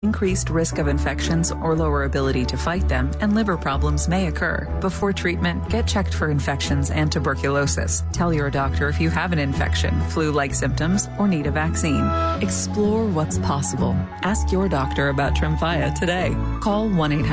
increased risk of infections or lower ability to fight them, and liver problems may occur. Before treatment, get checked for infections and tuberculosis. Tell your doctor if you have an infection, flu-like symptoms, or need a vaccine. Explore what's possible. Ask your doctor about Tremfya today. Call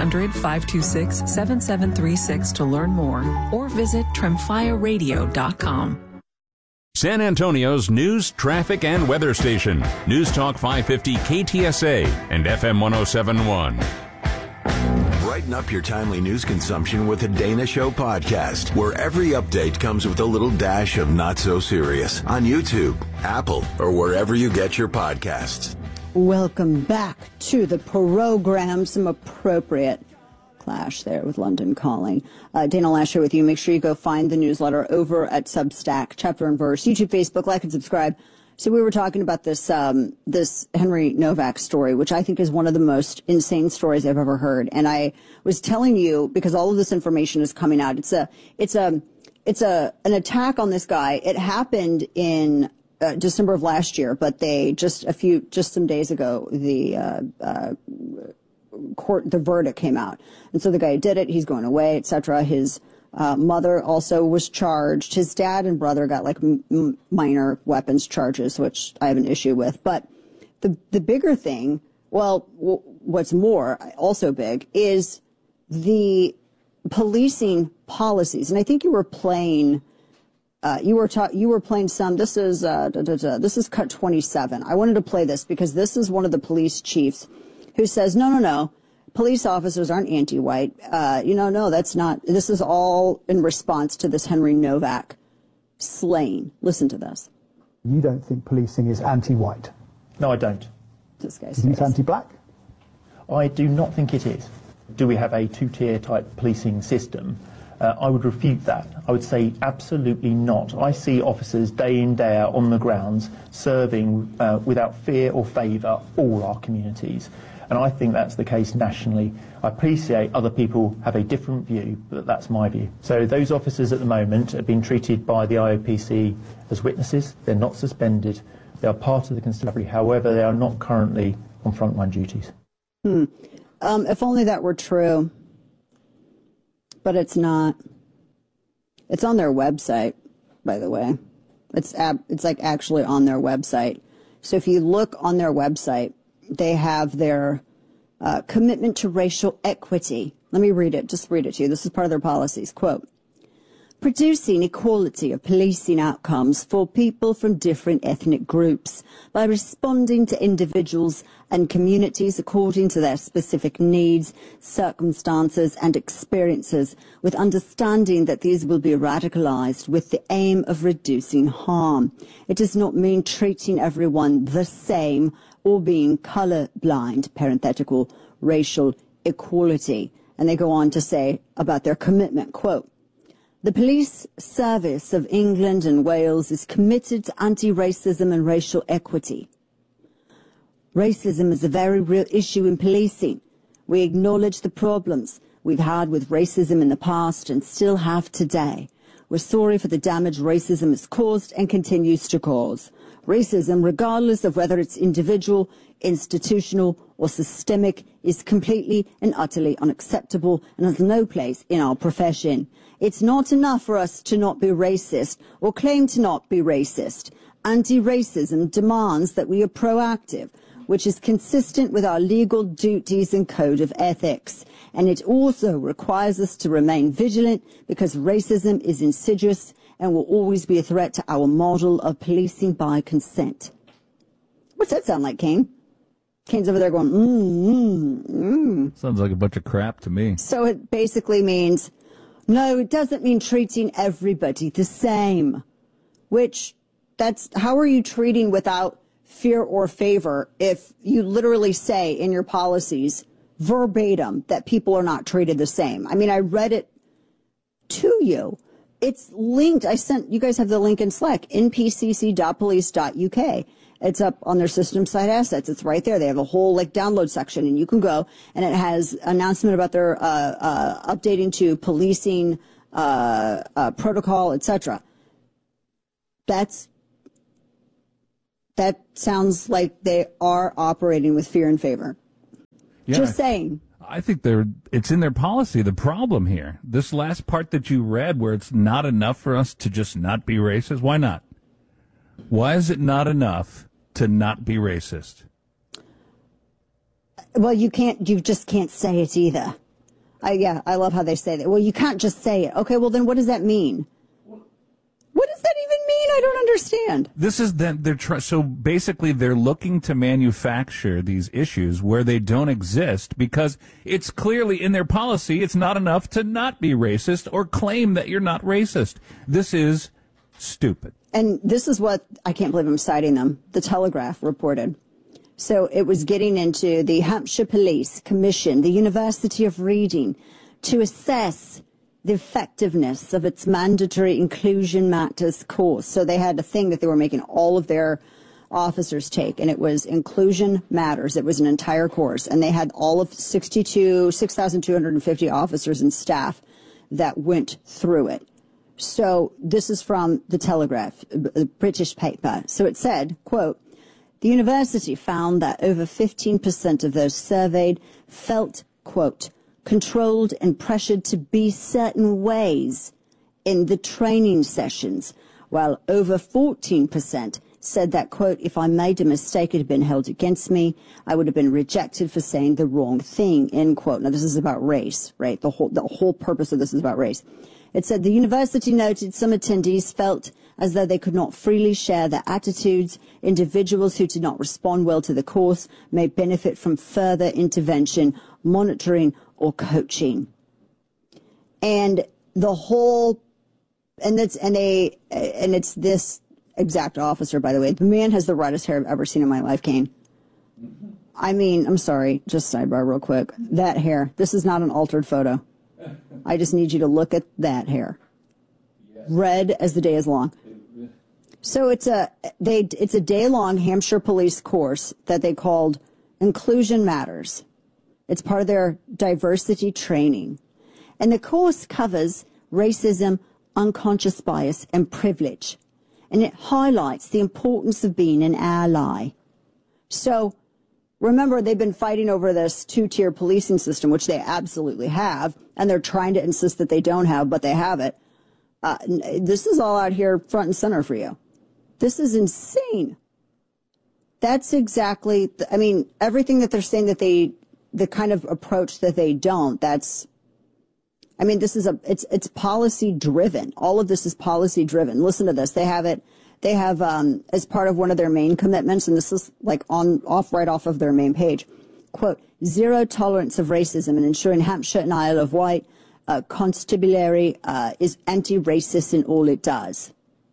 1-800-526-7736 to learn more, or visit TremfyaRadio.com. San Antonio's news, traffic, and weather station. News Talk 550 KTSA and FM 1071. Brighten up your timely news consumption with the Dana Show podcast, where every update comes with a little dash of not so serious on YouTube, Apple, or wherever you get your podcasts. Welcome back to the program. Some appropriate clash there with London Calling. Dana Lasher with you. Make sure you go find the newsletter over at Substack, Chapter and Verse, YouTube, Facebook, like and subscribe. So we were talking about this this Henry Novak story, which I think is one of the most insane stories I've ever heard. And I was telling you, because all of this information is coming out, it's an attack on this guy. It happened in December of last year, but they just some days ago, the verdict came out. And so the guy did it. He's going away, etc. His mother also was charged. His dad and brother got like minor weapons charges, which I have an issue with. But the bigger thing, what's more also big, is the policing policies. And I think you were playing some. This is cut 27. I wanted to play this because this is one of the police chiefs who says, no, police officers aren't anti-white. No, that's not. This is all in response to this Henry Novak slaying. Listen to this. You don't think policing is anti-white? No, I don't. This guy's Do you think it's anti-black? I do not think it is. Do we have a two-tier type policing system? I would refute that. I would say absolutely not. I see officers day in, day out on the grounds serving without fear or favour all our communities. And I think that's the case nationally. I appreciate other people have a different view, but that's my view. So those officers at the moment have been treated by the IOPC as witnesses. They're not suspended. They are part of the constabulary. However, they are not currently on frontline duties. If only that were true. But it's not. It's on their website, by the way. It's like actually on their website. So if you look on their website, they have their commitment to racial equity. Let me read it. Just read it to you. This is part of their policies. Quote, producing equality of policing outcomes for people from different ethnic groups by responding to individuals and communities according to their specific needs, circumstances and experiences, with understanding that these will be radicalized with the aim of reducing harm. It does not mean treating everyone the same or being color-blind, parenthetical, racial equality. And they go on to say about their commitment, quote, the police service of England and Wales is committed to anti-racism and racial equity. Racism is a very real issue in policing. We acknowledge the problems we've had with racism in the past and still have today. We're sorry for the damage racism has caused and continues to cause. Racism, regardless of whether it's individual, institutional, or systemic, is completely and utterly unacceptable and has no place in our profession. It's not enough for us to not be racist or claim to not be racist. Anti-racism demands that we are proactive, which is consistent with our legal duties and code of ethics. And it also requires us to remain vigilant because racism is insidious and will always be a threat to our model of policing by consent. What's that sound like, Kane? Kane's over there going, Sounds like a bunch of crap to me. So it basically means, no, it doesn't mean treating everybody the same. How are you treating without fear or favor if you literally say in your policies verbatim that people are not treated the same? I mean, I read it to you. It's linked. You guys have the link in Slack, npcc.police.uk. It's up on their system site assets. It's right there. They have a whole download section, and you can go, and it has announcement about their updating to policing protocol, etc. That sounds like they are operating with fear and favor. Yeah, Just saying. I think it's in their policy. The problem here, this last part that you read where it's not enough for us to just not be racist, why not? Why is it not enough to not be racist? Well, you just can't say it either. I love how they say that. Well, you can't just say it. Okay, well then what does that mean? What does that even mean? I don't understand. This is so basically they're looking to manufacture these issues where they don't exist because it's clearly in their policy it's not enough to not be racist or claim that you're not racist. This is stupid. And this is what, I can't believe I'm citing them, the Telegraph reported. So it was getting into the Hampshire Police commissioned the University of Reading to assess the effectiveness of its mandatory Inclusion Matters course. So they had a thing that they were making all of their officers take, and it was Inclusion Matters. It was an entire course, and they had all of 6,250 officers and staff that went through it. So this is from the Telegraph, a British paper. So it said, quote, the university found that over 15% of those surveyed felt, quote, controlled and pressured to be certain ways in the training sessions, while over 14% said that, quote, if I made a mistake, it had been held against me. I would have been rejected for saying the wrong thing, end quote. Now, this is about race, right? The whole purpose of this is about race. It said the university noted some attendees felt as though they could not freely share their attitudes. Individuals who did not respond well to the course may benefit from further intervention, monitoring, or coaching. And the whole, and it's this exact officer, by the way. The man has the reddest hair I've ever seen in my life, Kane. I mean, I'm sorry, just sidebar real quick. That hair, this is not an altered photo. I just need you to look at that hair. Red as the day is long. So it's a day-long Hampshire police course that they called Inclusion Matters. It's part of their diversity training. And the course covers racism, unconscious bias, and privilege. And it highlights the importance of being an ally. So remember, they've been fighting over this two-tier policing system, which they absolutely have, and they're trying to insist that they don't have, but they have it. This is all out here front and center for you. This is insane. That's exactly, I mean, everything that they're saying that the kind of approach that they don't, this is it's policy driven. All of this is policy driven. Listen to this. They have as part of one of their main commitments, and this is like right off of their main page, quote, zero tolerance of racism and ensuring Hampshire and Isle of Wight constabulary is anti-racist in all it does.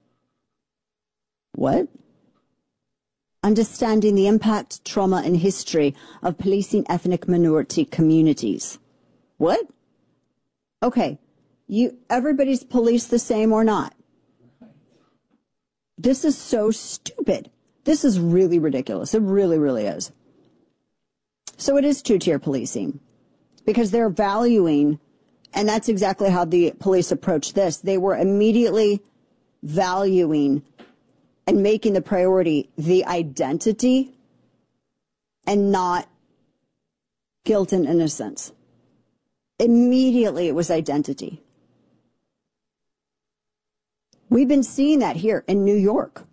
What? Understanding the impact, trauma, and history of policing ethnic minority communities. What? Okay, everybody's policed the same or not? This is so stupid. This is really ridiculous. It really, really is. So it is two-tier policing because they're valuing, and that's exactly how the police approached this. They were immediately valuing and making the priority the identity and not guilt and innocence. Immediately it was identity. We've been seeing that here in New York.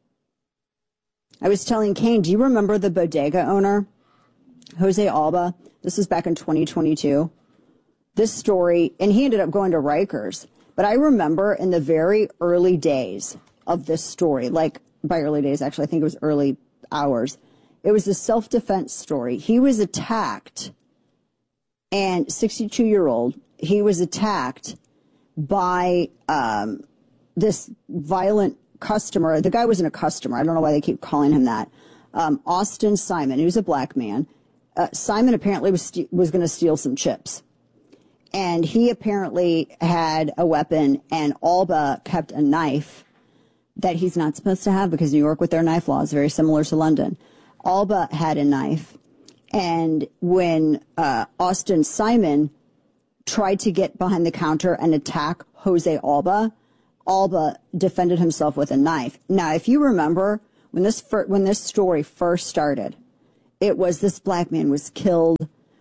I was telling Kane, do you remember the bodega owner, Jose Alba? This was back in 2022. This story, and he ended up going to Rikers. But I remember in the very early days of this story, like by early days, actually, I think it was early hours. It was a self-defense story. He was attacked, and 62-year-old, he was attacked by this violent customer. The guy wasn't a customer. I don't know why they keep calling him that. Austin Simon, he was a black man. Simon apparently was going to steal some chips. And he apparently had a weapon, and Alba kept a knife that he's not supposed to have because New York with their knife law is very similar to London. Alba had a knife, and when Austin Simon tried to get behind the counter and attack Jose Alba, Alba defended himself with a knife. Now, if you remember, when this story first started, it was this black man was killed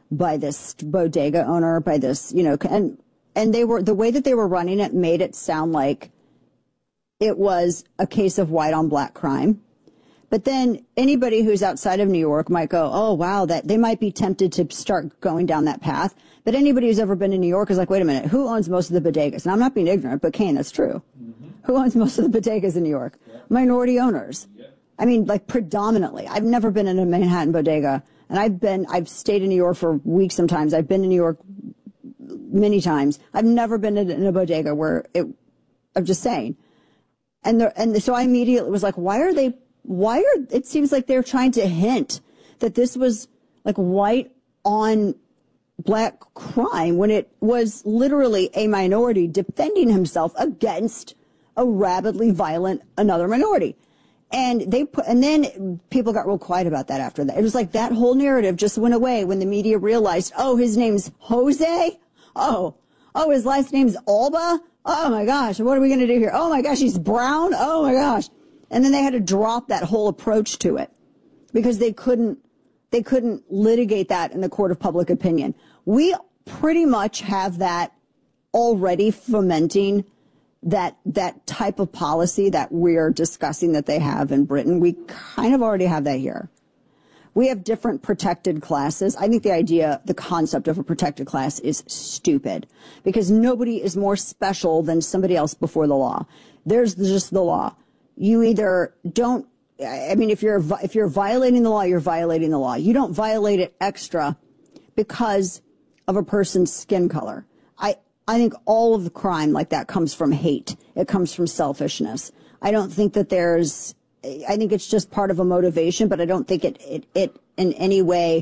by this bodega owner, by this, and they were, the way that they were running it made it sound like it was a case of white on black crime. But then anybody who's outside of New York might go, oh, wow, that they might be tempted to start going down that path. But anybody who's ever been to New York is like, wait a minute, who owns most of the bodegas? And I'm not being ignorant, but Kane, that's true. Mm-hmm. Who owns most of the bodegas in New York? Yeah. Minority owners. Yeah. I mean, like predominantly. I've never been in a Manhattan bodega, and I've stayed in New York for weeks sometimes. I've been to New York many times. I've never been in a bodega I'm just saying. And so I immediately was like, it seems like they're trying to hint that this was like white on black crime when it was literally a minority defending himself against a rabidly violent another minority. And then people got real quiet about that after that. It was like that whole narrative just went away when the media realized, oh, his name's Jose? Oh, his last name's Alba? Oh my gosh, what are we going to do here? Oh my gosh, he's brown? Oh my gosh. And then they had to drop that whole approach to it because they couldn't litigate that in the court of public opinion. We pretty much have that already fomenting that type of policy that we're discussing that they have in Britain. We kind of already have that here. We have different protected classes. I think the concept of a protected class is stupid because nobody is more special than somebody else before the law. There's just the law. You either don't, I mean, if you're violating the law, you're violating the law. You don't violate it extra because of a person's skin color. I think all of the crime like that comes from hate. It comes from selfishness. I don't think that I think it's just part of a motivation, but I don't think it in any way,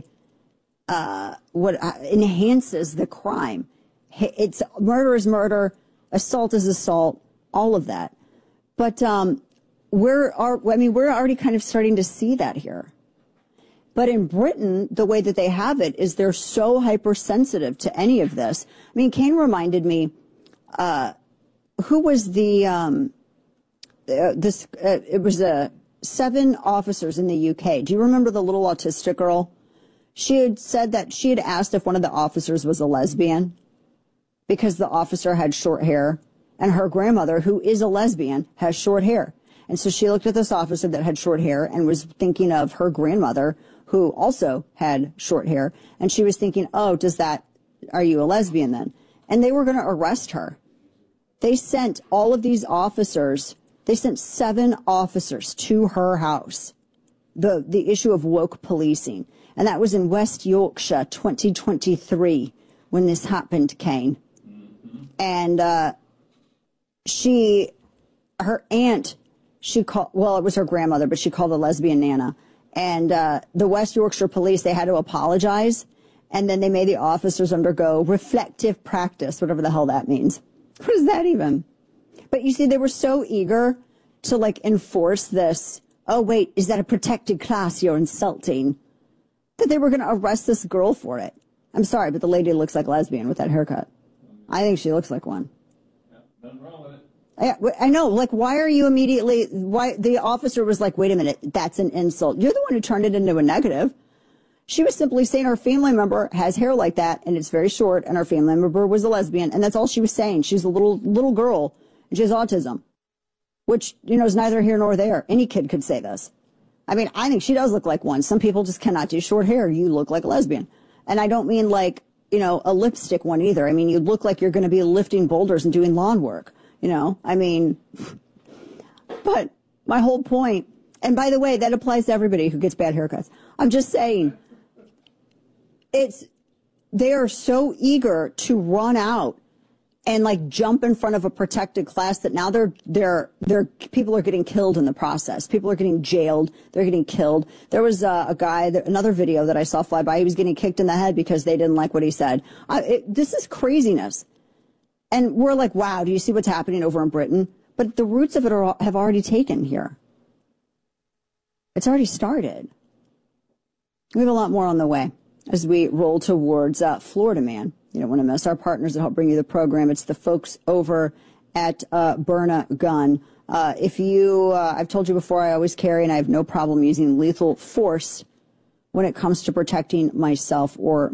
enhances the crime. It's murder is murder, assault is assault, all of that. But, we're already kind of starting to see that here. But in Britain, the way that they have it is they're so hypersensitive to any of this. I mean, Kane reminded me, who was it was 7 officers in the UK. Do you remember the little autistic girl? She had said that she had asked if one of the officers was a lesbian because the officer had short hair and her grandmother, who is a lesbian, has short hair. And so she looked at this officer that had short hair and was thinking of her grandmother, who also had short hair. And she was thinking, oh, are you a lesbian then? And they were going to arrest her. They sent all of these officers, they sent 7 officers to her house. The issue of woke policing. And that was in West Yorkshire, 2023, when this happened, Kane. Mm-hmm. And her aunt, it was her grandmother, but she called a lesbian Nana. And the West Yorkshire police, they had to apologize. And then they made the officers undergo reflective practice, whatever the hell that means. What is that even? But you see, they were so eager to enforce this. Oh, wait, is that a protected class you're insulting? That they were going to arrest this girl for it. I'm sorry, but the lady looks like a lesbian with that haircut. I think she looks like one. Yeah, nothing wrong with it. I know, why are you why the officer was like, wait a minute, that's an insult. You're the one who turned it into a negative. She was simply saying her family member has hair like that and it's very short and her family member was a lesbian. And that's all she was saying. She's a little girl and she has autism, which, is neither here nor there. Any kid could say this. I mean, I think she does look like one. Some people just cannot do short hair. You look like a lesbian. And I don't mean a lipstick one either. I mean, you look like you're going to be lifting boulders and doing lawn work. But my whole point, and by the way, that applies to everybody who gets bad haircuts. I'm just saying, they are so eager to run out and jump in front of a protected class that now people are getting killed in the process. People are getting jailed. They're getting killed. There was a guy, another video that I saw fly by. He was getting kicked in the head because they didn't like what he said. This is craziness. And we're like, wow, do you see what's happening over in Britain? But the roots of it have already taken here. It's already started. We have a lot more on the way as we roll towards Florida Man. You don't want to miss our partners that help bring you the program. It's the folks over at Byrna Gun. I've told you before, I always carry and I have no problem using lethal force when it comes to protecting myself or